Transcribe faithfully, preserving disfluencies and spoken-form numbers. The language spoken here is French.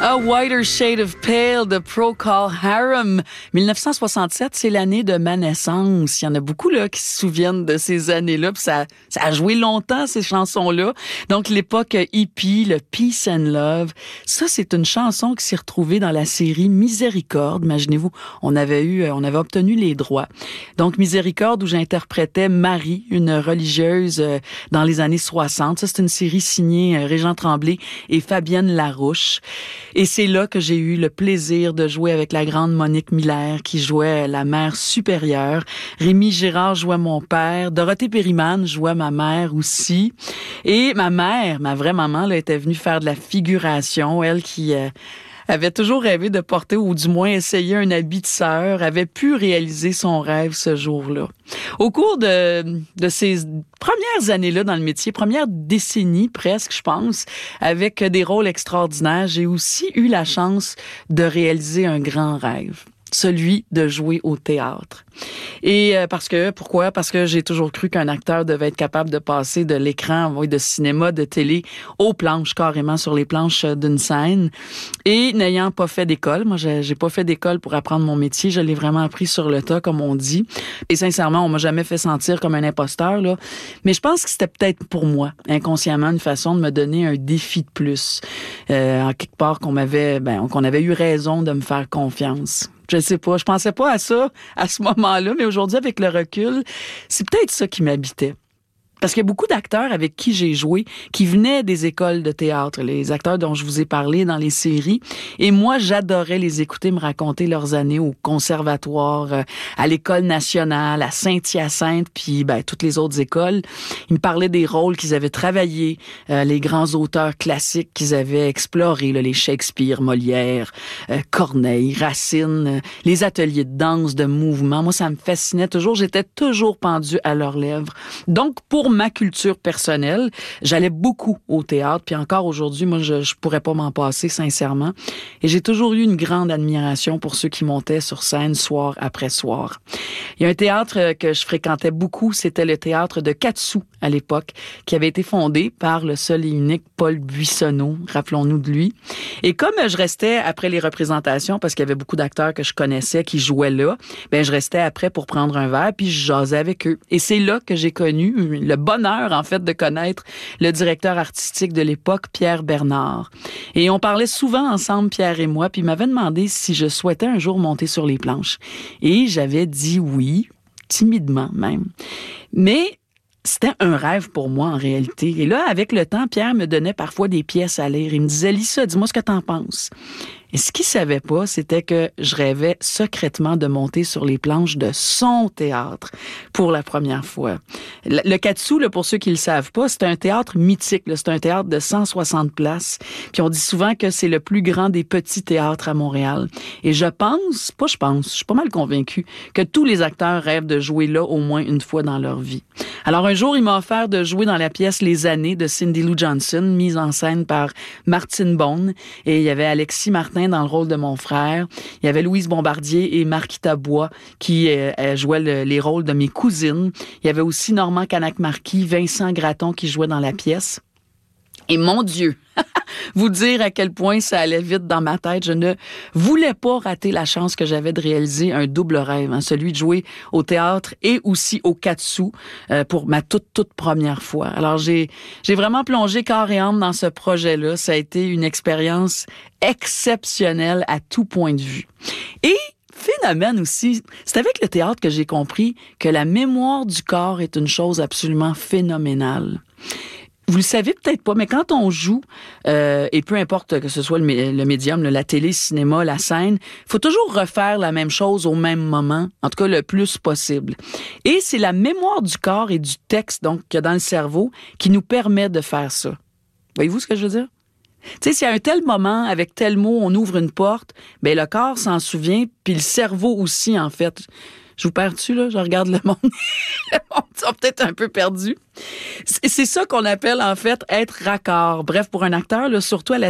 A Whiter Shade of Pale de Procol Harum. dix-neuf cent soixante-sept, c'est l'année de ma naissance. Il y en a beaucoup là qui se souviennent de ces années-là. Puis ça, ça a joué longtemps, ces chansons-là. Donc, l'époque hippie, le Peace and Love. Ça, c'est une chanson qui s'est retrouvée dans la série Miséricorde. Imaginez-vous, on avait eu, on avait obtenu les droits. Donc, Miséricorde, où j'interprétais Marie, une religieuse dans les années soixante. Ça, c'est une série signée Régent Tremblay et Fabienne Larouche. Et c'est là que j'ai eu le plaisir de jouer avec la grande Monique Miller qui jouait la mère supérieure. Rémi Girard jouait mon père. Dorothée Périman jouait ma mère aussi. Et ma mère, ma vraie maman, là, était venue faire de la figuration. Elle qui... Euh, avait toujours rêvé de porter, ou du moins essayer un habit de sœur, avait pu réaliser son rêve ce jour-là. Au cours de, de ces premières années-là dans le métier, première décennie presque, je pense, avec des rôles extraordinaires, j'ai aussi eu la chance de réaliser un grand rêve. Celui de jouer au théâtre. Et euh, parce que, pourquoi? Parce que j'ai toujours cru qu'un acteur devait être capable de passer de l'écran, de cinéma, de télé, aux planches, carrément sur les planches d'une scène. Et n'ayant pas fait d'école, moi j'ai, j'ai pas fait d'école pour apprendre mon métier, je l'ai vraiment appris sur le tas, comme on dit. Et sincèrement, on m'a jamais fait sentir comme un imposteur, là. Mais je pense que c'était peut-être pour moi, inconsciemment, une façon de me donner un défi de plus. Euh, en quelque part qu'on m'avait, ben, qu'on avait eu raison de me faire confiance. Je sais pas, je pensais pas à ça à ce moment-là, mais aujourd'hui, avec le recul, c'est peut-être ça qui m'habitait. Parce qu'il y a beaucoup d'acteurs avec qui j'ai joué qui venaient des écoles de théâtre, les acteurs dont je vous ai parlé dans les séries. Et moi, j'adorais les écouter me raconter leurs années au conservatoire, à l'École nationale, à Saint-Hyacinthe, puis ben, toutes les autres écoles. Ils me parlaient des rôles qu'ils avaient travaillés, euh, les grands auteurs classiques qu'ils avaient explorés, là, les Shakespeare, Molière, euh, Corneille, Racine, euh, les ateliers de danse, de mouvement. Moi, ça me fascinait toujours. J'étais toujours pendue à leurs lèvres. Donc, pour ma culture personnelle, j'allais beaucoup au théâtre, puis encore aujourd'hui, moi, je, je pourrais pas m'en passer, sincèrement. Et j'ai toujours eu une grande admiration pour ceux qui montaient sur scène soir après soir. Il y a un théâtre que je fréquentais beaucoup, c'était le théâtre de Quat'Sous à l'époque, qui avait été fondé par le seul et unique Paul Buissonneau, rappelons-nous de lui. Et comme je restais après les représentations, parce qu'il y avait beaucoup d'acteurs que je connaissais qui jouaient là, ben je restais après pour prendre un verre, puis je jasais avec eux. Et c'est là que j'ai connu le bonheur, en fait, de connaître le directeur artistique de l'époque, Pierre Bernard. Et on parlait souvent ensemble, Pierre et moi, puis il m'avait demandé si je souhaitais un jour monter sur les planches. Et j'avais dit oui, timidement même. Mais c'était un rêve pour moi, en réalité. Et là, avec le temps, Pierre me donnait parfois des pièces à lire. Il me disait, lis ça, dis-moi ce que t'en penses. Et ce qu'il savait pas, c'était que je rêvais secrètement de monter sur les planches de son théâtre pour la première fois. Le, le Quat'Sous, là, pour ceux qui le savent pas, c'est un théâtre mythique, là. C'est un théâtre de cent soixante places. Puis on dit souvent que c'est le plus grand des petits théâtres à Montréal. Et je pense, pas je pense, je suis pas mal convaincue que tous les acteurs rêvent de jouer là au moins une fois dans leur vie. Alors un jour, il m'a offert de jouer dans la pièce Les Années de Cindy Lou Johnson, mise en scène par Martine Bone. Et il y avait Alexis Martin dans le rôle de mon frère. Il y avait Louise Bombardier et Marquita Bois qui euh, jouaient le, les rôles de mes cousines. Il y avait aussi Normand Canac-Marquis, Vincent Gratton qui jouait dans la pièce. Et mon Dieu, vous dire à quel point ça allait vite dans ma tête. Je ne voulais pas rater la chance que j'avais de réaliser un double rêve, hein, celui de jouer au théâtre et aussi au Quat'Sous euh, pour ma toute, toute première fois. Alors, j'ai, j'ai vraiment plongé corps et âme dans ce projet-là. Ça a été une expérience exceptionnelle à tout point de vue. Et phénomène aussi, c'est avec le théâtre que j'ai compris que la mémoire du corps est une chose absolument phénoménale. Vous le savez peut-être pas, mais quand on joue, euh, et peu importe que ce soit le, mé- le médium, la télé, le cinéma, la scène, il faut toujours refaire la même chose au même moment, en tout cas le plus possible. Et c'est la mémoire du corps et du texte, donc, qu'il y a dans le cerveau, qui nous permet de faire ça. Voyez-vous ce que je veux dire? Tu sais, s'il y a un tel moment, avec tel mot, on ouvre une porte, ben le corps s'en souvient, puis le cerveau aussi, en fait. Je vous perds-tu, là? Je regarde le monde. Le monde sont peut-être un peu perdus. C'est ça qu'on appelle, en fait, être raccord. Bref, pour un acteur, là, surtout à la